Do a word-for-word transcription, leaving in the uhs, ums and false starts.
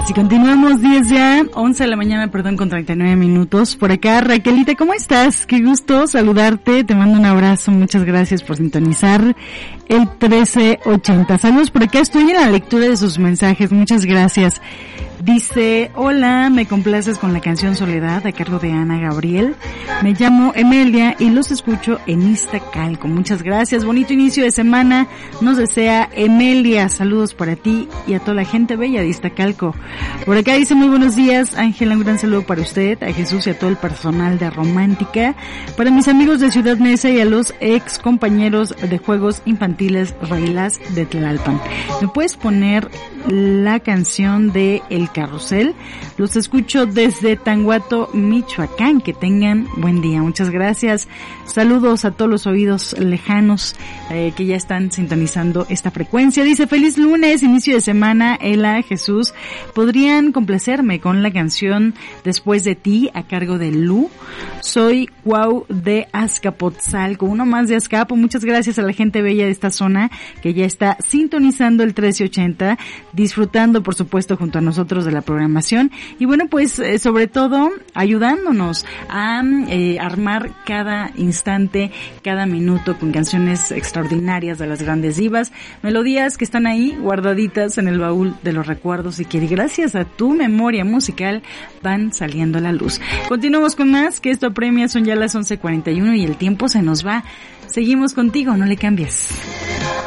Así continuamos, diez ya, once de la mañana, perdón, con treinta y nueve minutos. Por acá, Raquelita, ¿cómo estás? Qué gusto saludarte, te mando un abrazo, muchas gracias por sintonizar el trece ochenta. Saludos por acá, estoy en la lectura de sus mensajes, muchas gracias. Dice, hola, me complaces con la canción Soledad a cargo de Ana Gabriel. Me llamo Emelia y los escucho en Iztacalco. Muchas gracias, bonito inicio de semana. Nos desea Emelia, saludos para ti y a toda la gente bella de Iztacalco. Por acá dice, muy buenos días, Ángela, un gran saludo para usted, a Jesús y a todo el personal de Romántica, para mis amigos de Ciudad Neza y a los ex compañeros de Juegos Infantiles Railas de Tlalpan. ¿Me puedes poner la canción de El Carrusel? Los escucho desde Tanguato, Michoacán. Que tengan buen día. Muchas gracias. Saludos a todos los oídos lejanos eh, que ya están sintonizando esta frecuencia. Dice, feliz lunes, inicio de semana. Ela, Jesús, ¿podrían complacerme con la canción Después de ti a cargo de Lu? Soy Cuau de Azcapotzalco, uno más de Azcapo. Muchas gracias a la gente bella de esta zona que ya está sintonizando el trece ochenta, disfrutando por supuesto junto a nosotros de la programación y bueno pues eh, sobre todo ayudándonos a eh, armar cada instante, cada minuto con canciones extraordinarias de las grandes divas, melodías que están ahí guardaditas en el baúl de los recuerdos y que gracias a tu memoria musical van saliendo a la luz. Continuamos con más, que esto apremia, son ya las once cuarenta y uno y el tiempo se nos va. Seguimos contigo, no le cambies.